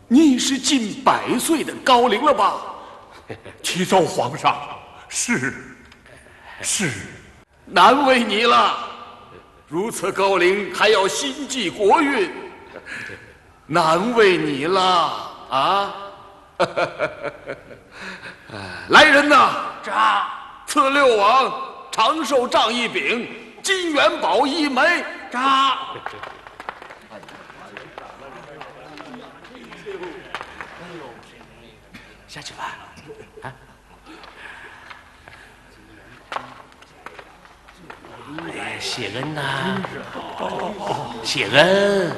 你是近100岁的高龄了吧？ 启奏皇上，是， 难为你了。如此高龄还要心系国运，难为你了啊！来人呐！赐六王长寿杖1柄，金元宝1枚。 下去吧。谢恩呐，谢恩。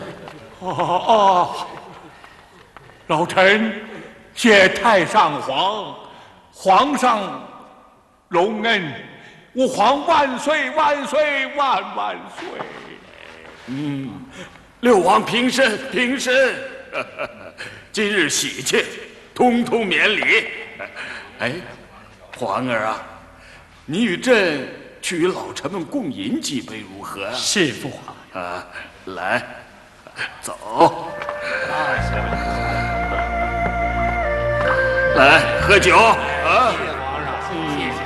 老臣谢太上皇上隆恩，吾皇万岁万岁万岁！ 六王平身平身，今日喜庆，通通免礼。哎，皇儿啊，你与朕去与老臣们共饮几杯如何啊？ 是父皇啊，来，走。来喝酒啊！ 谢皇上，谢谢。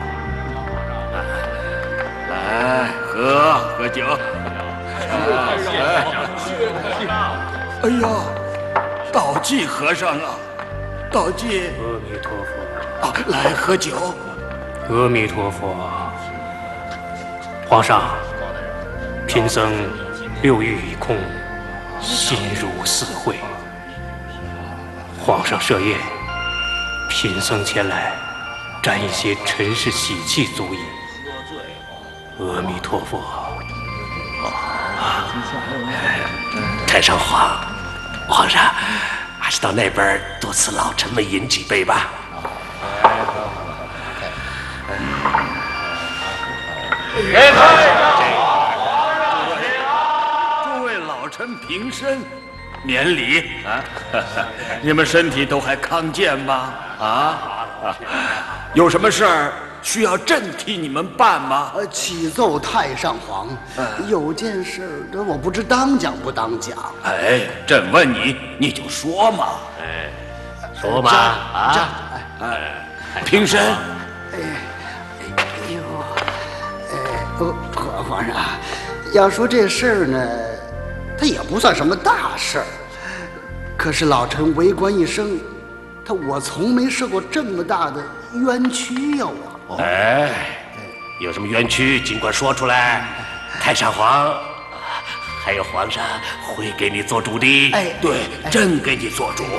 来喝酒。哎呀，道济和尚啊，道济。 阿弥陀佛。 啊，来喝酒。 阿弥陀佛。皇上，贫僧6欲已空，心如死灰。皇上设宴，贫僧前来沾一些尘世喜气足矣。阿弥陀佛。 太上皇上，还是到那边多赐老臣们饮几杯吧。 诸位老臣平身，免礼啊！你们身体都还康健吗？有什么事儿需要朕替你们办吗？ 启奏太上皇，有件事我不知当讲不当讲。 哎，朕问你，你就说嘛。 说吧。 平身。 皇上，要说这事儿呢，它也不算什么大事儿。可是老臣为官一生，我从没受过这么大的冤屈呀！ 有什么冤屈尽管说出来，太上皇还有皇上会给你做主的。 对，朕给你做主。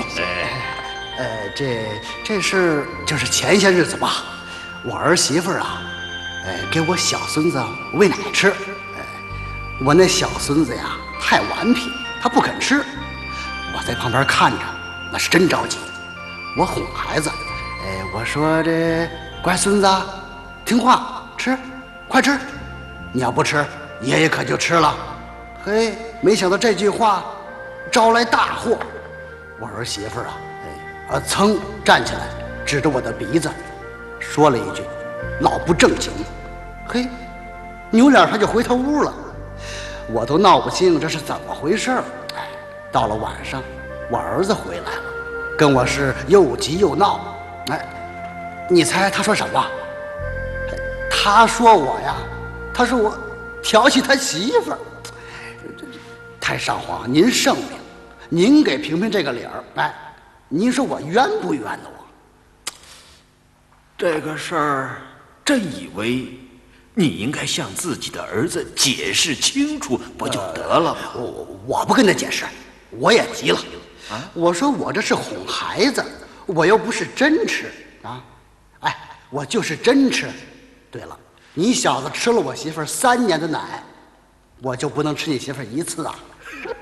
这事就是前些日子吧，我儿媳妇啊，给我小孙子喂奶吃。我那小孙子呀太顽皮，他不肯吃。我在旁边看着，那是真着急。我哄孩子，我说这乖孙子，听话吃，快吃。你要不吃，爷爷可就吃了。嘿，没想到这句话招来大祸。我儿媳妇噌站起来，指着我的鼻子，说了一句：“老不正经。”嘿，扭脸他就回他屋了。我都闹不清这是怎么回事。到了晚上，我儿子回来了，跟我是又急又闹。你猜他说什么？他说我呀，他说我调戏他媳妇儿。太上皇，您圣明，您给评评这个理儿。您说我冤不冤呢？我这个事儿，朕以为你应该向自己的儿子解释清楚，不就得了吗？ 我不跟他解释，我也急了。我说我这是哄孩子，我又不是真吃啊！我就是真吃。对了，你小子吃了我媳妇儿3年的奶，我就不能吃你媳妇儿1次啊？